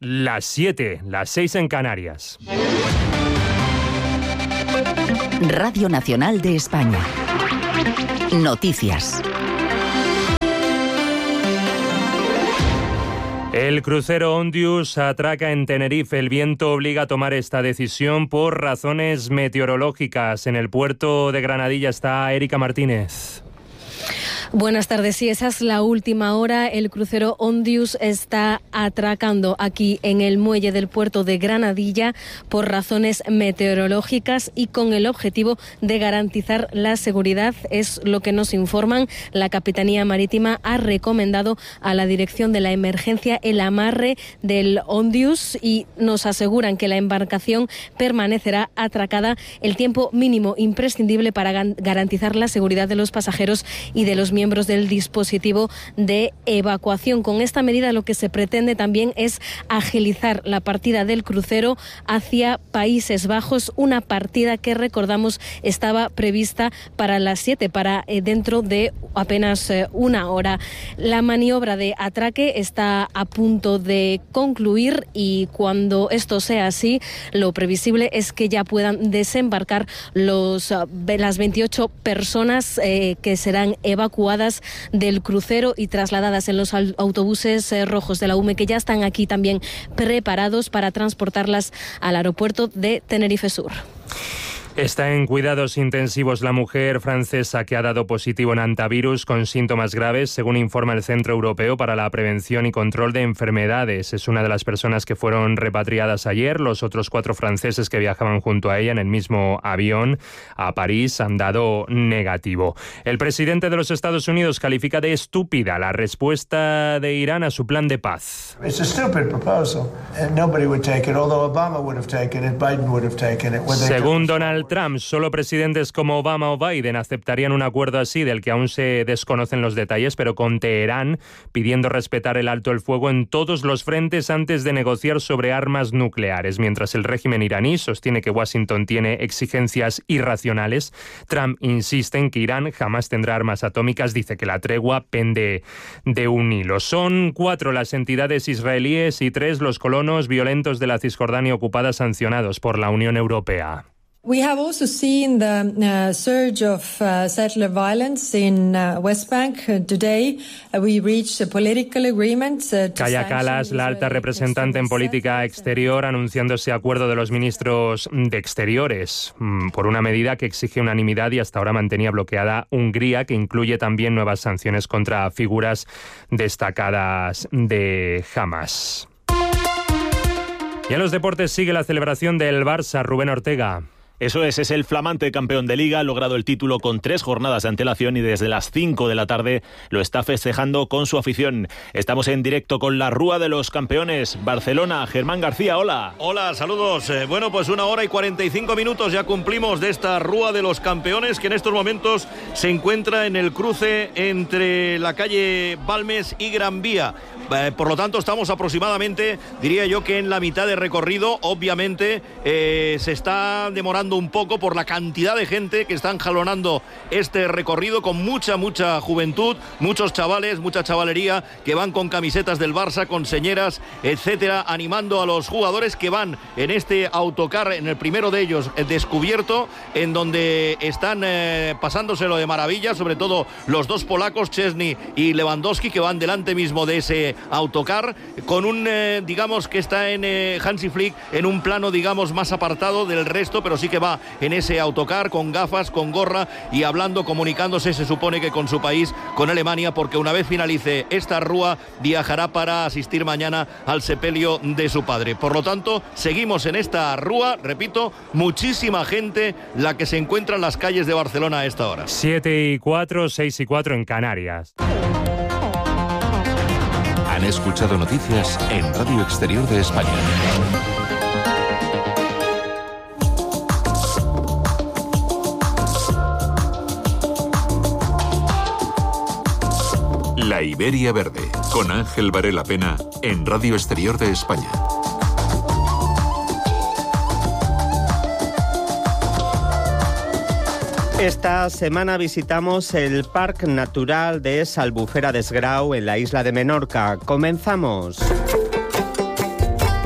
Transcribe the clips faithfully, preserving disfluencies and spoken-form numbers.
las siete, las seis en Canarias. Radio Nacional de España. Noticias. El crucero Ondius atraca en Tenerife. El viento obliga a tomar esta decisión por razones meteorológicas. En el puerto de Granadilla está Erika Martínez. Buenas tardes. Sí, esa es la última hora. El crucero Ondius está atracando aquí en el muelle del puerto de Granadilla por razones meteorológicas y con el objetivo de garantizar la seguridad. Es lo que nos informan. La Capitanía Marítima ha recomendado a la Dirección de la Emergencia el amarre del Ondius y nos aseguran que la embarcación permanecerá atracada el tiempo mínimo imprescindible para garantizar la seguridad de los pasajeros y de los miembros miembros del dispositivo de evacuación. Con esta medida lo que se pretende también es agilizar la partida del crucero hacia Países Bajos, una partida que recordamos estaba prevista para las siete, para eh, dentro de apenas eh, una hora. La maniobra de atraque está a punto de concluir y cuando esto sea así, lo previsible es que ya puedan desembarcar los, las veintiocho personas eh, que serán evacuadas del crucero y trasladadas en los autobuses eh, rojos de la U M E, que ya están aquí también preparados para transportarlas al aeropuerto de Tenerife Sur. Está en cuidados intensivos la mujer francesa que ha dado positivo en hantavirus con síntomas graves, según informa el Centro Europeo para la Prevención y Control de Enfermedades. Es una de las personas que fueron repatriadas ayer. Los otros cuatro franceses que viajaban junto a ella en el mismo avión a París han dado negativo. El presidente de los Estados Unidos califica de estúpida la respuesta de Irán a su plan de paz. It's a stupid proposal. Nobody would take it, although Obama would have taken it, Biden would have taken it. Según Donald Trump, solo presidentes como Obama o Biden aceptarían un acuerdo así del que aún se desconocen los detalles, pero con Teherán pidiendo respetar el alto el fuego en todos los frentes antes de negociar sobre armas nucleares. Mientras el régimen iraní sostiene que Washington tiene exigencias irracionales, Trump insiste en que Irán jamás tendrá armas atómicas. Dice que la tregua pende de un hilo. Son cuatro las entidades israelíes y tres los colonos violentos de la Cisjordania ocupada sancionados por la Unión Europea. We have also seen the uh, surge of uh, settler violence in uh, West Bank. Uh, today uh, we reached a political agreement. Uh, Kaya Kallas, la alta representante en política exterior, anunciando ese acuerdo de los ministros de Exteriores mmm, por una medida que exige unanimidad y hasta ahora mantenía bloqueada Hungría, que incluye también nuevas sanciones contra figuras destacadas de Hamas. Y en los deportes sigue la celebración del Barça. Rubén Ortega. Eso es, es el flamante campeón de Liga, ha logrado el título con tres jornadas de antelación y desde las cinco de la tarde lo está festejando con su afición. Estamos en directo con la Rúa de los Campeones, Barcelona. Germán García, hola. Hola, saludos. Eh, bueno, pues una hora y cuarenta y cinco minutos ya cumplimos de esta Rúa de los Campeones, que en estos momentos se encuentra en el cruce entre la calle Balmes y Gran Vía. Eh, por lo tanto, estamos aproximadamente, diría yo, que en la mitad de recorrido. Obviamente eh, se está demorando un poco por la cantidad de gente que están jalonando este recorrido, con mucha, mucha juventud, muchos chavales, mucha chavalería que van con camisetas del Barça, con señeras, etcétera, animando a los jugadores que van en este autocar, en el primero de ellos eh, descubierto, en donde están eh, pasándoselo de maravilla, sobre todo los dos polacos, Szczesny y Lewandowski, que van delante mismo de ese autocar, con un, eh, digamos, que está en eh, Hansi Flick en un plano, digamos, más apartado del resto, pero sí que va en ese autocar con gafas, con gorra y hablando, comunicándose, se supone que con su país, con Alemania, porque una vez finalice esta rúa viajará para asistir mañana al sepelio de su padre. Por lo tanto, seguimos en esta rúa, repito, muchísima gente la que se encuentra en las calles de Barcelona a esta hora. siete y cuatro, seis y cuatro en Canarias. Han escuchado noticias en Radio Exterior de España. La Iberia Verde, con Ángel Varela Pena, en Radio Exterior de España. Esta semana visitamos el Parque Natural de Salbufera d'Esgrau en la isla de Menorca. Comenzamos.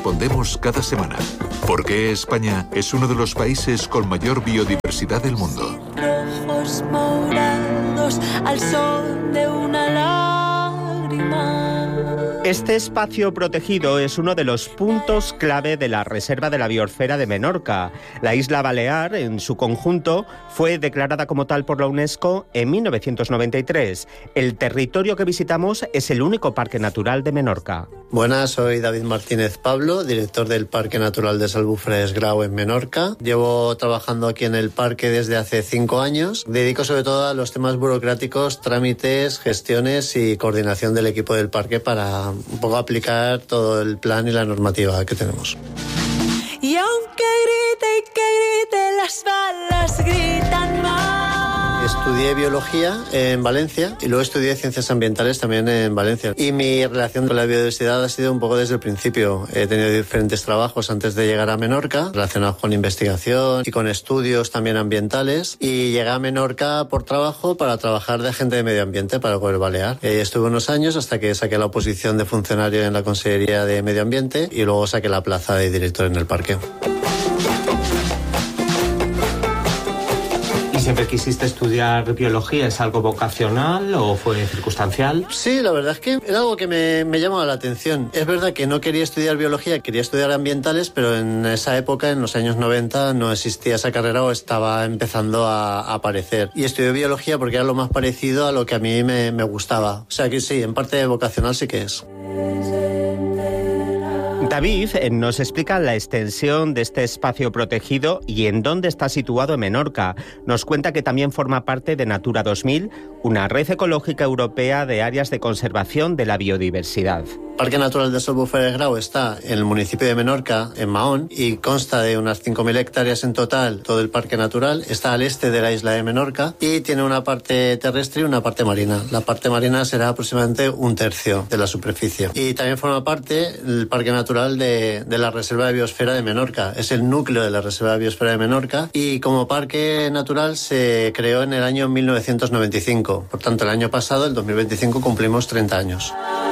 respondemos cada semana. ¿Por qué España es uno de los países con mayor biodiversidad del mundo? Ojos morados al sol de una lágrima. Este espacio protegido es uno de los puntos clave de la Reserva de la Biosfera de Menorca. La isla Balear, en su conjunto, fue declarada como tal por la UNESCO en mil novecientos noventa y tres. El territorio que visitamos es el único parque natural de Menorca. Buenas, soy David Martínez Pablo, director del Parque Natural de Albuferes Grau en Menorca. Llevo trabajando aquí en el parque desde hace cinco años. Dedico sobre todo a los temas burocráticos, trámites, gestiones y coordinación del equipo del parque para un poco aplicar todo el plan y la normativa que tenemos. Y aunque grite y que grite, las balas gritan más. Estudié biología en Valencia y luego estudié ciencias ambientales también en Valencia. Y mi relación con la biodiversidad ha sido un poco desde el principio. He tenido diferentes trabajos antes de llegar a Menorca, relacionados con investigación y con estudios también ambientales. Y llegué a Menorca por trabajo para trabajar de agente de medio ambiente para el Gobierno Balear. Y ahí estuve unos años hasta que saqué la oposición de funcionario en la Consejería de Medio Ambiente y luego saqué la plaza de director en el parque. ¿Siempre quisiste estudiar biología? ¿Es algo vocacional o fue circunstancial? Sí, la verdad es que era algo que me, me llamaba la atención. Es verdad que no quería estudiar biología, quería estudiar ambientales, pero en esa época, en los años noventa, no existía esa carrera o estaba empezando a, a aparecer. Y estudié biología porque era lo más parecido a lo que a mí me, me gustaba. O sea que sí, en parte vocacional sí que es. David nos explica la extensión de este espacio protegido y en dónde está situado en Menorca. Nos cuenta que también forma parte de Natura dos mil, una red ecológica europea de áreas de conservación de la biodiversidad. El Parque Natural de Albuferes Grau está en el municipio de Menorca, en Mahón, y consta de unas cinco mil hectáreas en total. Todo el parque natural está al este de la isla de Menorca y tiene una parte terrestre y una parte marina. La parte marina será aproximadamente un tercio de la superficie. Y también forma parte el Parque Natural de, de la Reserva de Biosfera de Menorca. Es el núcleo de la Reserva de Biosfera de Menorca y como parque natural se creó en el año mil novecientos noventa y cinco. Por tanto, el año pasado, el dos mil veinticinco, cumplimos treinta años.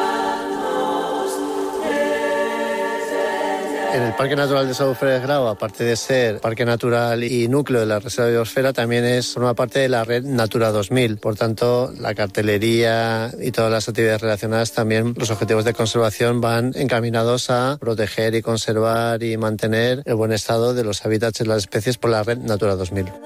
En el Parque Natural de Albuferes Grau, aparte de ser parque natural y núcleo de la Reserva de Biosfera, también es forma parte de la red Natura dos mil. Por tanto, la cartelería y todas las actividades relacionadas, también los objetivos de conservación van encaminados a proteger y conservar y mantener el buen estado de los hábitats y las especies por la red Natura dos mil.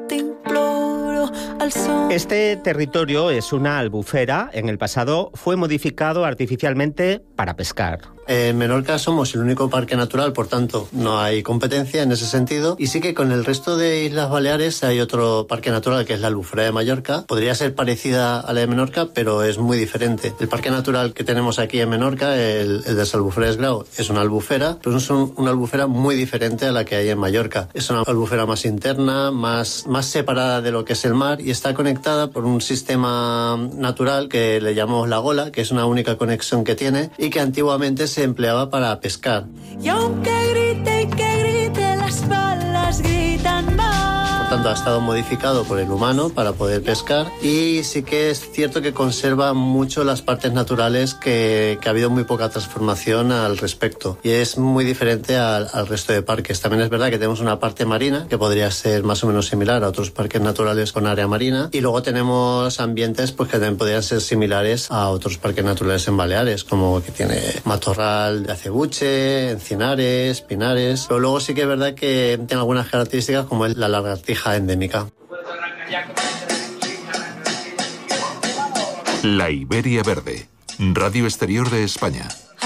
Este territorio es una albufera. En el pasado fue modificado artificialmente para pescar. En Menorca somos el único parque natural, por tanto, no hay competencia en ese sentido. Y sí que con el resto de Islas Baleares hay otro parque natural, que es la Albufera de Mallorca. Podría ser parecida a la de Menorca, pero es muy diferente. El parque natural que tenemos aquí en Menorca, el, el de Albuferes Grau, es una albufera, pero es un, una albufera muy diferente a la que hay en Mallorca. Es una albufera más interna, más, más separada de lo que es el mar y está conectada por un sistema natural que le llamamos la gola, que es una única conexión que tiene y que antiguamente se empleaba para pescar. Y aunque grite y que grite, las balas gritan más. Por tanto, ha estado modificado por el humano para poder pescar y sí que es cierto que conserva mucho las partes naturales que, que ha habido muy poca transformación al respecto y es muy diferente al, al resto de parques. También es verdad que tenemos una parte marina que podría ser más o menos similar a otros parques naturales con área marina y luego tenemos ambientes pues, que también podrían ser similares a otros parques naturales en Baleares, como que tiene matorral de acebuche, encinares, pinares, pero luego sí que es verdad que tiene algunas características como es la lagartija endémica. La Iberia Verde, Radio Exterior de España.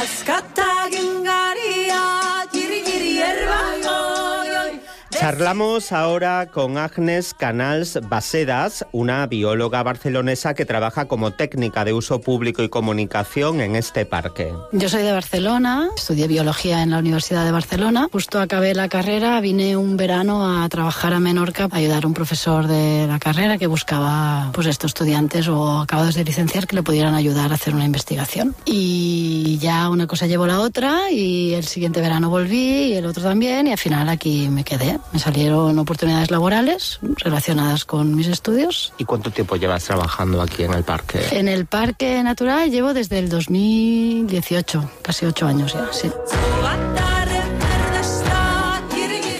Charlamos ahora con Agnes Canals Basedas, una bióloga barcelonesa que trabaja como técnica de uso público y comunicación en este parque. Yo soy de Barcelona, estudié biología en la Universidad de Barcelona. Justo acabé la carrera, vine un verano a trabajar a Menorca, a ayudar a un profesor de la carrera que buscaba pues estos estudiantes o acabados de licenciar que le pudieran ayudar a hacer una investigación. Y ya una cosa llevó la otra y el siguiente verano volví y el otro también y al final aquí me quedé. Me salieron oportunidades laborales relacionadas con mis estudios. ¿Y cuánto tiempo llevas trabajando aquí en el parque? En el Parque Natural llevo desde el dos mil dieciocho, casi ocho años ya, sí.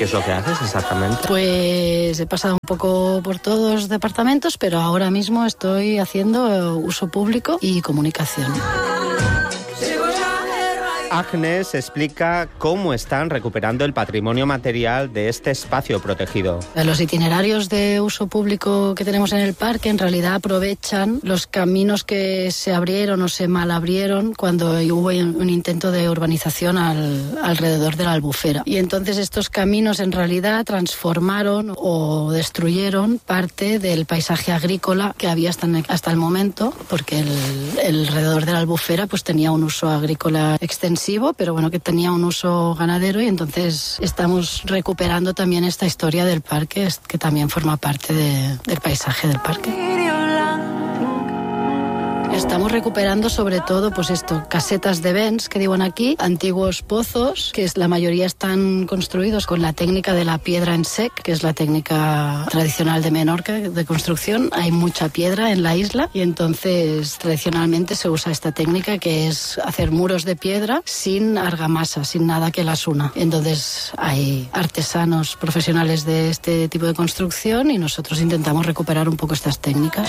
qué es lo que haces exactamente? Pues he pasado un poco por todos los departamentos, pero ahora mismo estoy haciendo uso público y comunicación. Agnes explica cómo están recuperando el patrimonio material de este espacio protegido. Los itinerarios de uso público que tenemos en el parque en realidad aprovechan los caminos que se abrieron o se malabrieron cuando hubo un intento de urbanización al, alrededor de la Albufera. Y entonces estos caminos en realidad transformaron o destruyeron parte del paisaje agrícola que había hasta, hasta el momento, porque el, el alrededor de la Albufera pues tenía un uso agrícola extensivo, pero bueno, que tenía un uso ganadero, y entonces estamos recuperando también esta historia del parque, que también forma parte de, del paisaje del parque. Estamos recuperando sobre todo, pues esto, casetas de vents, que digan aquí, antiguos pozos, que es, la mayoría están construidos con la técnica de la piedra en sec, que es la técnica tradicional de Menorca de construcción. Hay mucha piedra en la isla y entonces tradicionalmente se usa esta técnica, que es hacer muros de piedra sin argamasa, sin nada que las una. Entonces hay artesanos profesionales de este tipo de construcción y nosotros intentamos recuperar un poco estas técnicas.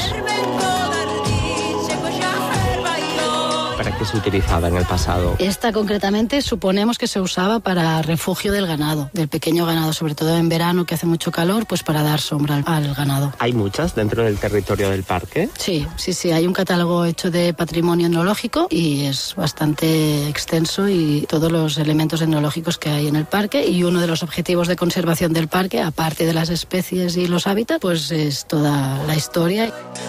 ¿Para qué se utilizaba en el pasado? Esta concretamente suponemos que se usaba para refugio del ganado, del pequeño ganado, sobre todo en verano que hace mucho calor, pues para dar sombra al, al ganado. ¿Hay muchas dentro del territorio del parque? Sí, sí, sí, hay un catálogo hecho de patrimonio etnológico y es bastante extenso, y todos los elementos etnológicos que hay en el parque, y uno de los objetivos de conservación del parque, aparte de las especies y los hábitats, pues es toda la historia.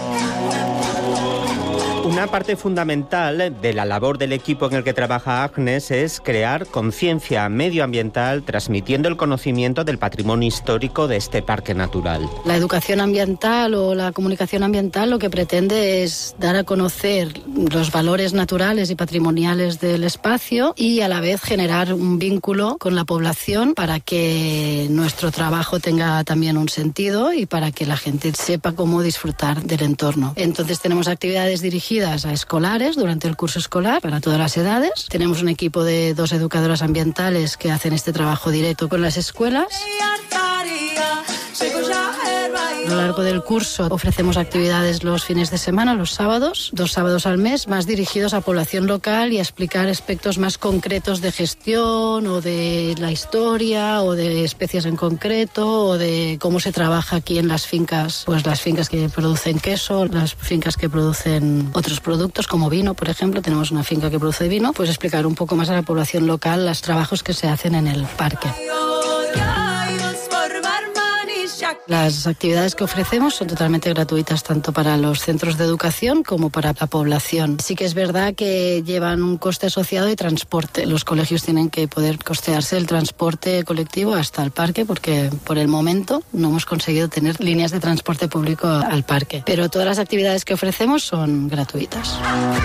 Una parte fundamental de la labor del equipo en el que trabaja Agnes es crear conciencia medioambiental, transmitiendo el conocimiento del patrimonio histórico de este parque natural. La educación ambiental o la comunicación ambiental lo que pretende es dar a conocer los valores naturales y patrimoniales del espacio, y a la vez generar un vínculo con la población para que nuestro trabajo tenga también un sentido y para que la gente sepa cómo disfrutar del entorno. Entonces tenemos actividades dirigidas a escolares durante el curso escolar para todas las edades. Tenemos un equipo de dos educadoras ambientales que hacen este trabajo directo con las escuelas. A lo largo del curso ofrecemos actividades los fines de semana, los sábados, dos sábados al mes, más dirigidos a población local y a explicar aspectos más concretos de gestión o de la historia o de especies en concreto o de cómo se trabaja aquí en las fincas, pues las fincas que producen queso, las fincas que producen otros productos como vino, por ejemplo. Tenemos una finca que produce vino, pues explicar un poco más a la población local los trabajos que se hacen en el parque. Las actividades que ofrecemos son totalmente gratuitas tanto para los centros de educación como para la población. Sí que es verdad que llevan un coste asociado de transporte. Los colegios tienen que poder costearse el transporte colectivo hasta el parque, porque por el momento no hemos conseguido tener líneas de transporte público al parque. Pero todas las actividades que ofrecemos son gratuitas.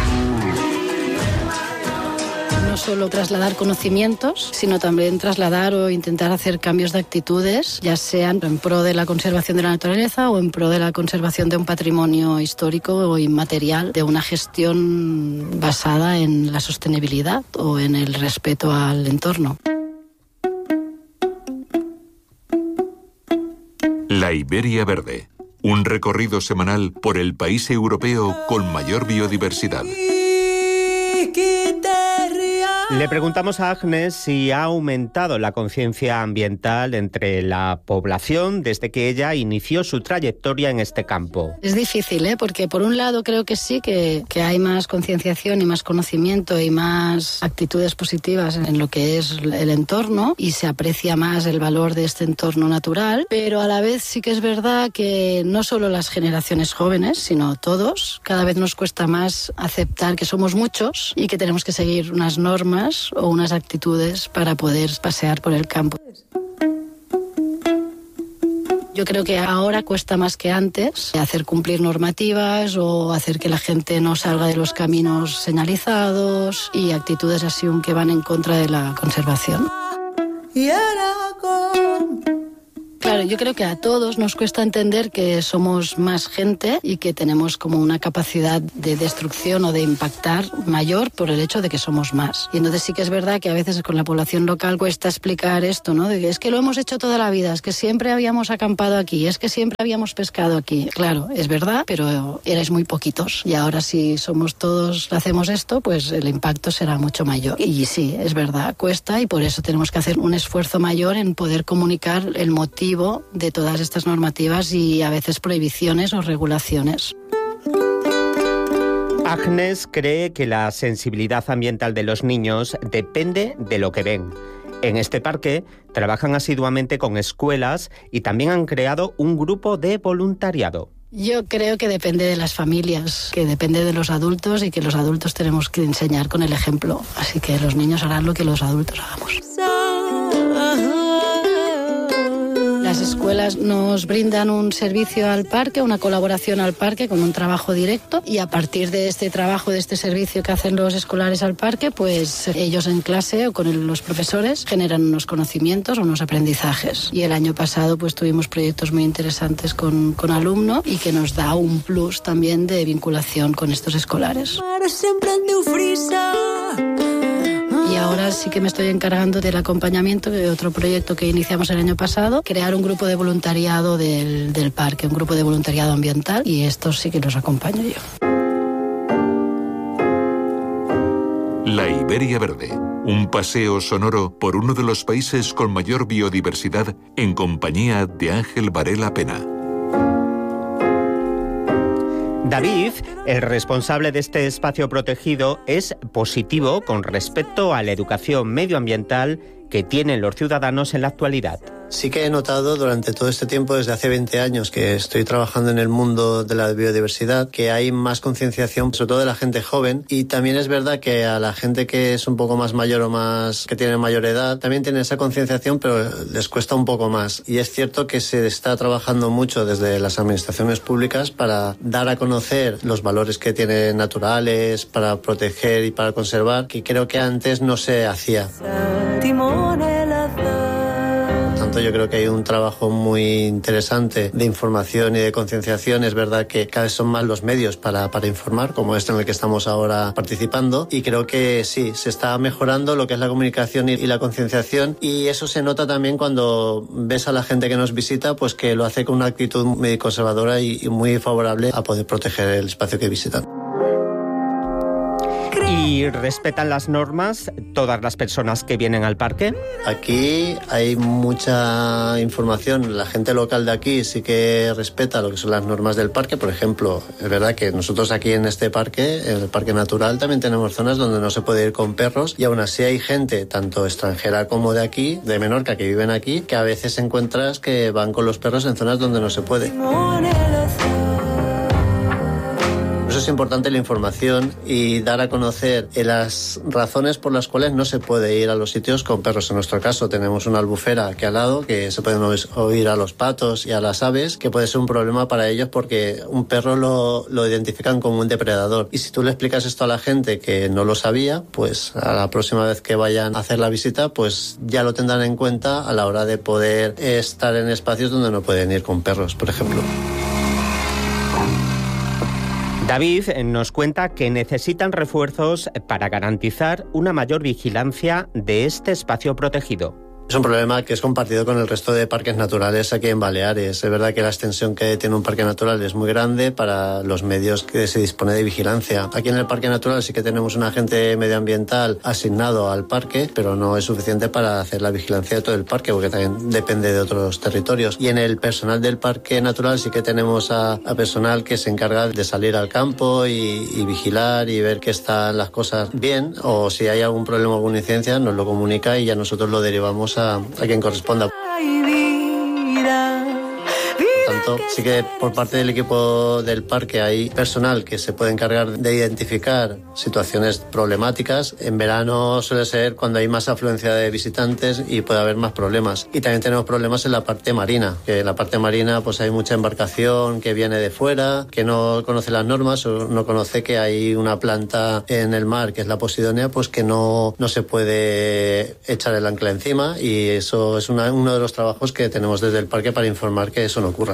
No solo trasladar conocimientos, sino también trasladar o intentar hacer cambios de actitudes, ya sean en pro de la conservación de la naturaleza o en pro de la conservación de un patrimonio histórico o inmaterial, de una gestión basada en la sostenibilidad o en el respeto al entorno. La Iberia Verde, un recorrido semanal por el país europeo con mayor biodiversidad. Le preguntamos a Agnes si ha aumentado la conciencia ambiental entre la población desde que ella inició su trayectoria en este campo. Es difícil, ¿eh? Porque por un lado creo que sí, que, que hay más concienciación y más conocimiento y más actitudes positivas en lo que es el entorno, y se aprecia más el valor de este entorno natural, pero a la vez sí que es verdad que no solo las generaciones jóvenes, sino todos, cada vez nos cuesta más aceptar que somos muchos y que tenemos que seguir unas normas o unas actitudes para poder pasear por el campo. Yo creo que ahora cuesta más que antes hacer cumplir normativas o hacer que la gente no salga de los caminos señalizados, y actitudes así que van en contra de la conservación. Claro, yo creo que a todos nos cuesta entender que somos más gente y que tenemos como una capacidad de destrucción o de impactar mayor por el hecho de que somos más. Y entonces sí que es verdad que a veces con la población local cuesta explicar esto, ¿no? De que es que lo hemos hecho toda la vida, es que siempre habíamos acampado aquí, es que siempre habíamos pescado aquí. Claro, es verdad, pero erais muy poquitos. Y ahora si somos todos, hacemos esto, pues el impacto será mucho mayor. Y sí, es verdad, cuesta y por eso tenemos que hacer un esfuerzo mayor en poder comunicar el motivo de todas estas normativas y a veces prohibiciones o regulaciones. Agnes cree que la sensibilidad ambiental de los niños depende de lo que ven. En este parque trabajan asiduamente con escuelas y también han creado un grupo de voluntariado. Yo creo que depende de las familias, que depende de los adultos y que los adultos tenemos que enseñar con el ejemplo. Así que los niños harán lo que los adultos hagamos. Las escuelas nos brindan un servicio al parque, una colaboración al parque con un trabajo directo y a partir de este trabajo, de este servicio que hacen los escolares al parque, pues ellos en clase o con el, los profesores generan unos conocimientos, unos aprendizajes. Y el año pasado pues tuvimos proyectos muy interesantes con, con alumnos y que nos da un plus también de vinculación con estos escolares. Y ahora sí que me estoy encargando del acompañamiento de otro proyecto que iniciamos el año pasado, crear un grupo de voluntariado del, del parque, un grupo de voluntariado ambiental, y estos sí que los acompaño yo. La Iberia Verde, un paseo sonoro por uno de los países con mayor biodiversidad en compañía de Ángel Varela Pena. David, el responsable de este espacio protegido, es positivo con respecto a la educación medioambiental que tienen los ciudadanos en la actualidad. Sí que he notado durante todo este tiempo, desde hace veinte años que estoy trabajando en el mundo de la biodiversidad, que hay más concienciación, sobre todo de la gente joven, y también es verdad que a la gente que es un poco más mayor o más que tiene mayor edad, también tiene esa concienciación, pero les cuesta un poco más. Y es cierto que se está trabajando mucho desde las administraciones públicas para dar a conocer los valores que tienen naturales, para proteger y para conservar, que creo que antes no se hacía. Yo creo que hay un trabajo muy interesante de información y de concienciación. Es verdad que cada vez son más los medios para, para informar, como este en el que estamos ahora participando, y creo que sí, se está mejorando lo que es la comunicación y, y la concienciación, y eso se nota también cuando ves a la gente que nos visita, pues que lo hace con una actitud muy conservadora y, y muy favorable a poder proteger el espacio que visitan. ¿Y respetan las normas todas las personas que vienen al parque? Aquí hay mucha información. La gente local de aquí sí que respeta lo que son las normas del parque. Por ejemplo, es verdad que nosotros aquí en este parque, en el Parque Natural, también tenemos zonas donde no se puede ir con perros, y aún así hay gente, tanto extranjera como de aquí, de Menorca, que viven aquí, que a veces encuentras que van con los perros en zonas donde no se puede. Por eso es importante la información y dar a conocer las razones por las cuales no se puede ir a los sitios con perros. En nuestro caso tenemos una albufera aquí al lado, que se pueden oír a los patos y a las aves, que puede ser un problema para ellos porque un perro lo, lo identifican como un depredador. Y si tú le explicas esto a la gente que no lo sabía, pues a la próxima vez que vayan a hacer la visita, pues ya lo tendrán en cuenta a la hora de poder estar en espacios donde no pueden ir con perros, por ejemplo. David nos cuenta que necesitan refuerzos para garantizar una mayor vigilancia de este espacio protegido. Es un problema que es compartido con el resto de parques naturales aquí en Baleares. Es verdad que la extensión que tiene un parque natural es muy grande para los medios que se dispone de vigilancia. Aquí en el parque natural sí que tenemos un agente medioambiental asignado al parque, pero no es suficiente para hacer la vigilancia de todo el parque, porque también depende de otros territorios. Y en el personal del parque natural sí que tenemos a, a personal que se encarga de salir al campo y, y vigilar y ver que están las cosas bien, o si hay algún problema o alguna incidencia nos lo comunica y ya nosotros lo derivamos a a quien corresponda. Por tanto, tanto, sí que por parte del equipo del parque hay personal que se puede encargar de identificar situaciones problemáticas. En verano suele ser cuando hay más afluencia de visitantes y puede haber más problemas. Y también tenemos problemas en la parte marina, que en la parte marina pues hay mucha embarcación que viene de fuera, que no conoce las normas o no conoce que hay una planta en el mar, que es la Posidonia, pues que no, no se puede echar el ancla encima, y eso es una, uno de los trabajos que tenemos desde el parque para informar que eso no ocurra.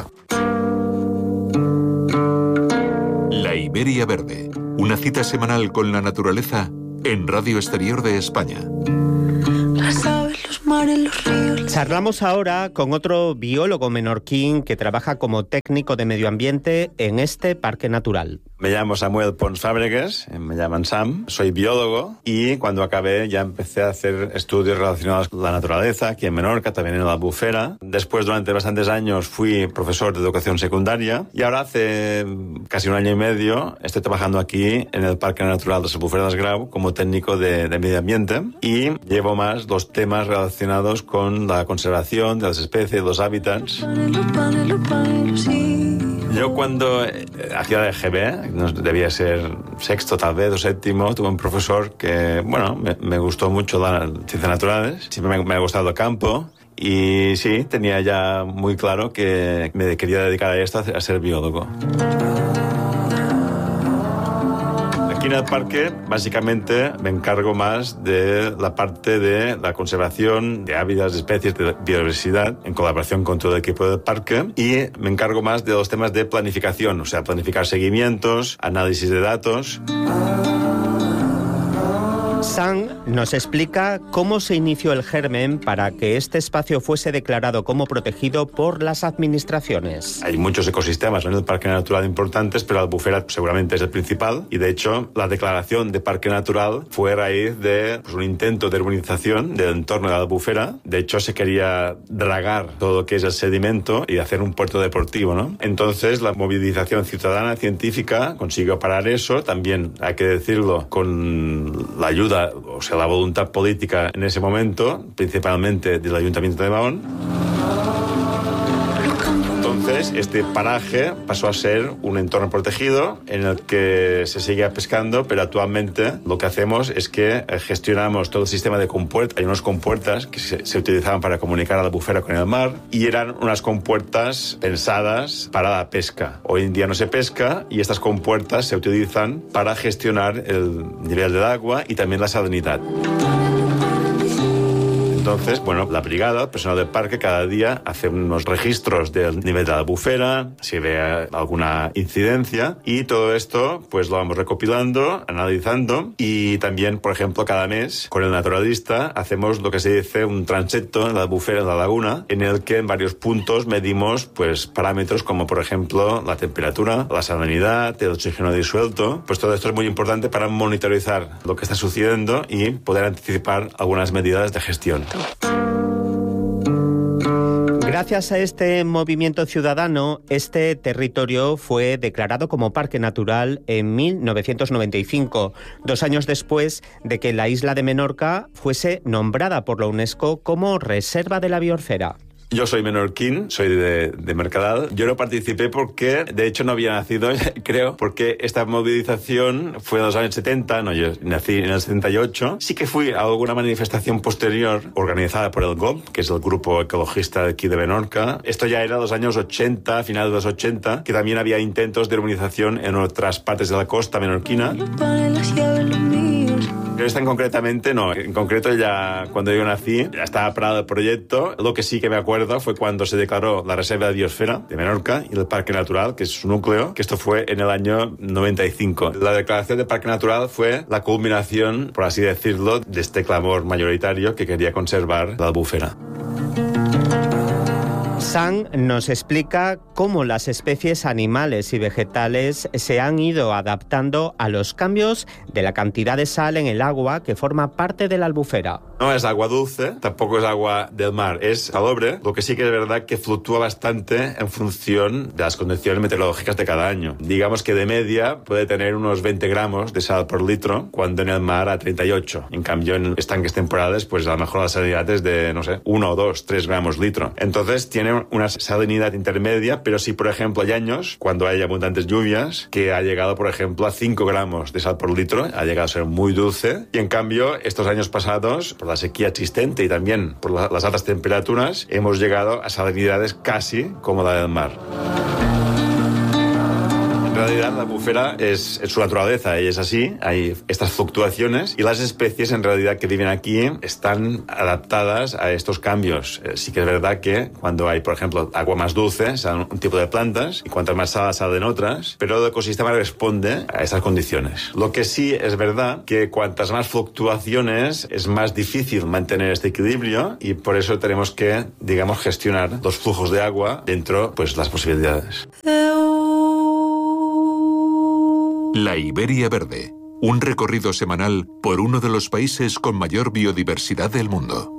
La Iberia Verde, una cita semanal con la naturaleza en Radio Exterior de España. Las aves, los mares, los ríos. Charlamos ahora con otro biólogo menorquín que trabaja como técnico de medio ambiente en este parque natural. Me llamo Samuel Pons Fábregas, me llaman Sam, soy biólogo y cuando acabé ya empecé a hacer estudios relacionados con la naturaleza aquí en Menorca, también en la Albufera. Después, durante bastantes años, fui profesor de educación secundaria y ahora hace casi un año y medio estoy trabajando aquí en el Parque Natural de Albufera del Grau como técnico de, de medio ambiente y llevo más los temas relacionados con la conservación de las especies, los hábitats. Yo cuando hacía de G B, debía ser sexto tal vez o séptimo, tuve un profesor que, bueno, me, me gustó mucho las ciencias naturales, siempre me, me ha gustado el campo y sí, tenía ya muy claro que me quería dedicar a esto, a ser biólogo. Aquí en el parque, básicamente, me encargo más de la parte de la conservación de hábitats, de especies, de biodiversidad, en colaboración con todo el equipo del parque, y me encargo más de los temas de planificación, o sea, planificar seguimientos, análisis de datos. Sam nos explica cómo se inició el germen para que este espacio fuese declarado como protegido por las administraciones. Hay muchos ecosistemas en el Parque Natural importantes, pero la Albufera seguramente es el principal y de hecho la declaración de Parque Natural fue a raíz de pues, un intento de urbanización del entorno de la Albufera. De hecho se quería dragar todo lo que es el sedimento y hacer un puerto deportivo, ¿no? Entonces la movilización ciudadana científica consiguió parar eso, también hay que decirlo, con la ayuda, o sea, la voluntad política en ese momento, principalmente del Ayuntamiento de Mahón. Entonces, este paraje pasó a ser un entorno protegido en el que se seguía pescando, pero actualmente lo que hacemos es que gestionamos todo el sistema de compuertas. Hay unas compuertas que se, se utilizaban para comunicar a la Albufera con el mar y eran unas compuertas pensadas para la pesca. Hoy en día no se pesca y estas compuertas se utilizan para gestionar el nivel del agua y también la salinidad. Entonces, bueno, la brigada, el personal del parque, cada día hace unos registros del nivel de la albufera, si ve alguna incidencia, y todo esto pues lo vamos recopilando, analizando, y también, por ejemplo, cada mes, con el naturalista, hacemos lo que se dice un transecto en la albufera, en la laguna, en el que en varios puntos medimos pues parámetros como, por ejemplo, la temperatura, la salinidad, el oxígeno disuelto. Pues todo esto es muy importante para monitorizar lo que está sucediendo y poder anticipar algunas medidas de gestión. Gracias a este movimiento ciudadano, este territorio fue declarado como Parque Natural en mil novecientos noventa y cinco, dos años después de que la isla de Menorca fuese nombrada por la UNESCO como Reserva de la Biosfera. Yo soy menorquín, soy de, de Mercadal. Yo no participé porque, de hecho, no había nacido, creo, porque esta movilización fue en los años setenta, no, yo nací en el setenta y ocho. Sí que fui a alguna manifestación posterior organizada por el G O B, que es el grupo ecologista de aquí de Menorca. Esto ya era los años ochenta, finales de los ochenta, que también había intentos de urbanización en otras partes de la costa menorquina. Pero esta en concretamente no, en concreto ya cuando yo nací ya estaba parado el proyecto. Lo que sí que me acuerdo fue cuando se declaró la Reserva de Biosfera de Menorca y el Parque Natural, que es su núcleo, que esto fue en el año noventa y cinco. La declaración de Parque Natural fue la culminación, por así decirlo, de este clamor mayoritario que quería conservar la albufera. Sam nos explica cómo las especies animales y vegetales se han ido adaptando a los cambios de la cantidad de sal en el agua que forma parte de la albufera. No es agua dulce, tampoco es agua del mar, es salobre, lo que sí que es verdad que fluctúa bastante en función de las condiciones meteorológicas de cada año. Digamos que de media puede tener unos veinte gramos de sal por litro, cuando en el mar a treinta y ocho. En cambio, en estanques temporales, pues a lo mejor la salinidad es de, no sé, uno o dos, tres gramos litro. Entonces tiene tiene una salinidad intermedia, pero sí, por ejemplo, hay años, cuando hay abundantes lluvias, que ha llegado, por ejemplo, a cinco gramos de sal por litro, ha llegado a ser muy dulce, y en cambio, estos años pasados, por la sequía existente y también por la, las altas temperaturas, hemos llegado a salinidades casi como la del mar. En realidad la albufera es, es su naturaleza y es así, hay estas fluctuaciones y las especies en realidad que viven aquí están adaptadas a estos cambios. Eh, sí que es verdad que cuando hay, por ejemplo, agua más dulce salen un tipo de plantas y cuantas más sal salen otras, pero el ecosistema responde a estas condiciones. Lo que sí es verdad que cuantas más fluctuaciones es más difícil mantener este equilibrio y por eso tenemos que, digamos, gestionar los flujos de agua dentro, pues, las posibilidades. La Iberia Verde, un recorrido semanal por uno de los países con mayor biodiversidad del mundo.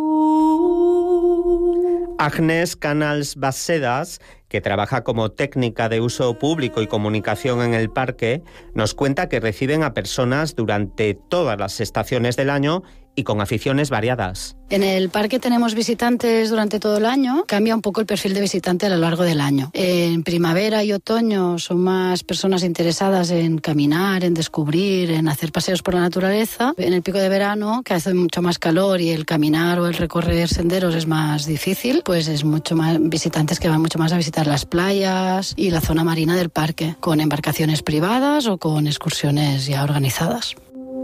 Agnès Canals-Basedas, que trabaja como técnica de uso público y comunicación en el parque, nos cuenta que reciben a personas durante todas las estaciones del año y con aficiones variadas. En el parque tenemos visitantes durante todo el año. Cambia un poco el perfil de visitante a lo largo del año. En primavera y otoño son más personas interesadas en caminar, en descubrir, en hacer paseos por la naturaleza. En el pico de verano, que hace mucho más calor y el caminar o el recorrer senderos es más difícil, pues es mucho más visitantes que van mucho más a visitar las playas y la zona marina del parque, con embarcaciones privadas o con excursiones ya organizadas.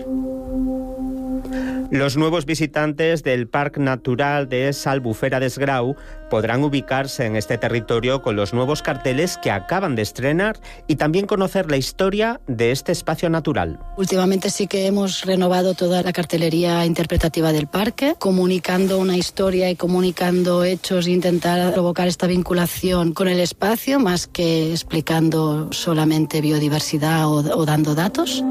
Los nuevos visitantes del Parque Natural de Albufera des Grau podrán ubicarse en este territorio con los nuevos carteles que acaban de estrenar y también conocer la historia de este espacio natural. Últimamente sí que hemos renovado toda la cartelería interpretativa del parque, comunicando una historia y comunicando hechos e intentar provocar esta vinculación con el espacio, más que explicando solamente biodiversidad o, o dando datos.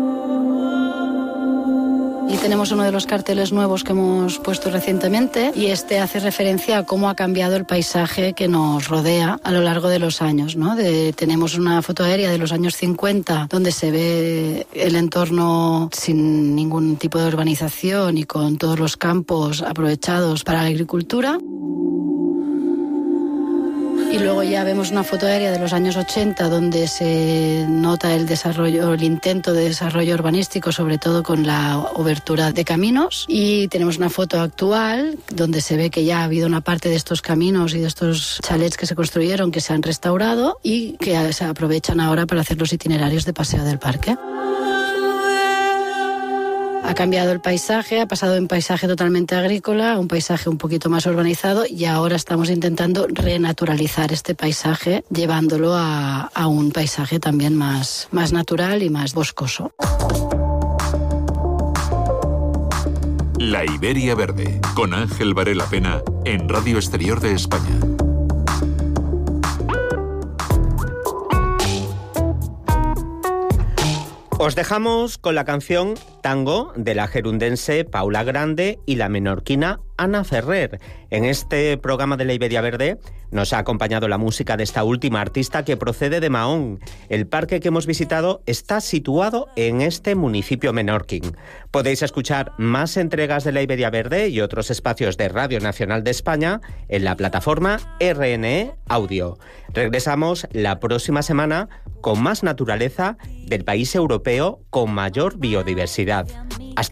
Y tenemos uno de los carteles nuevos que hemos puesto recientemente y este hace referencia a cómo ha cambiado el paisaje que nos rodea a lo largo de los años, ¿no? De, tenemos una foto aérea de los años cincuenta donde se ve el entorno sin ningún tipo de urbanización y con todos los campos aprovechados para la agricultura. Y luego ya vemos una foto aérea de los años ochenta donde se nota el desarrollo, el intento de desarrollo urbanístico, sobre todo con la obertura de caminos. Y tenemos una foto actual donde se ve que ya ha habido una parte de estos caminos y de estos chalets que se construyeron que se han restaurado y que se aprovechan ahora para hacer los itinerarios de paseo del parque. Ha cambiado el paisaje, ha pasado de un paisaje totalmente agrícola a un paisaje un poquito más urbanizado y ahora estamos intentando renaturalizar este paisaje llevándolo a, a un paisaje también más, más natural y más boscoso. La Iberia Verde, con Ángel Varela Pena, en Radio Exterior de España. Os dejamos con la canción Tango de la gerundense Paula Grande y la menorquina Ana Ferrer. En este programa de la Iberia Verde nos ha acompañado la música de esta última artista que procede de Mahón. El parque que hemos visitado está situado en este municipio menorquín. Podéis escuchar más entregas de la Iberia Verde y otros espacios de Radio Nacional de España en la plataforma R N E Audio. Regresamos la próxima semana con más naturaleza del país europeo con mayor biodiversidad. Hasta